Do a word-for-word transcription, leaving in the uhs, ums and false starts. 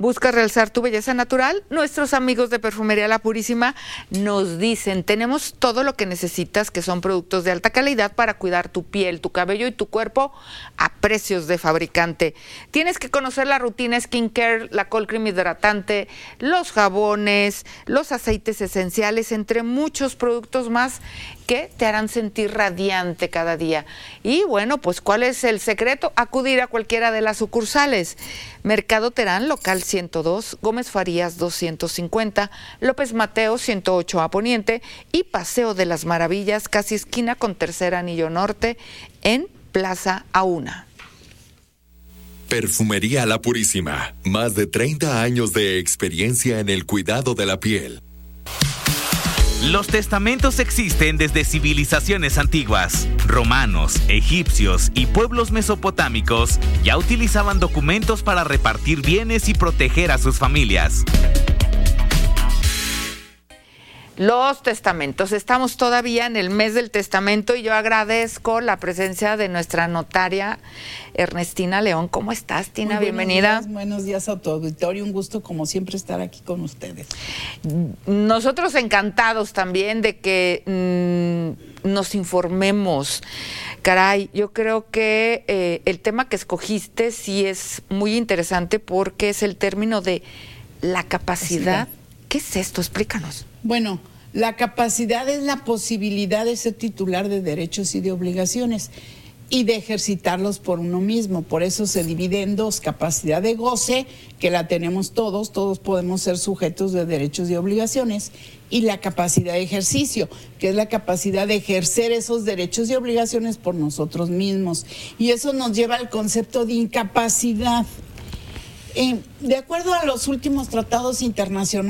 ¿Buscas realzar tu belleza natural? Nuestros amigos de Perfumería La Purísima nos dicen, tenemos todo lo que necesitas, que son productos de alta calidad para cuidar tu piel, tu cabello y tu cuerpo a precios de fabricante. Tienes que conocer la rutina skincare, la cold cream hidratante, los jabones, los aceites esenciales, entre muchos productos más que te harán sentir radiante cada día. Y bueno, pues ¿cuál es el secreto? Acudir a cualquiera de las sucursales. Mercado Terán, local ciento dos, Gómez Farías doscientos cincuenta, López Mateo ciento ocho a Poniente y Paseo de las Maravillas, casi esquina con Tercer Anillo Norte en Plaza Auna. Perfumería La Purísima, más de treinta años de experiencia en el cuidado de la piel. Los testamentos existen desde civilizaciones antiguas. Romanos, egipcios y pueblos mesopotámicos ya utilizaban documentos para repartir bienes y proteger a sus familias. Los testamentos. Estamos todavía en el mes del testamento y yo agradezco la presencia de nuestra notaria Ernestina León. ¿Cómo estás, Tina? Muy Bienvenida. Buenos días, buenos días a tu auditorio. Un gusto, como siempre, estar aquí con ustedes. Nosotros encantados también de que mmm, nos informemos. Caray, yo creo que eh, el tema que escogiste sí es muy interesante porque es el término de la capacidad. ¿Qué es esto? Explícanos. Bueno, la capacidad es la posibilidad de ser titular de derechos y de obligaciones y de ejercitarlos por uno mismo. Por eso se divide en dos: capacidad de goce, que la tenemos todos, todos podemos ser sujetos de derechos y obligaciones, y la capacidad de ejercicio, que es la capacidad de ejercer esos derechos y obligaciones por nosotros mismos. Y eso nos lleva al concepto de incapacidad. Eh, de acuerdo a los últimos tratados internacionales,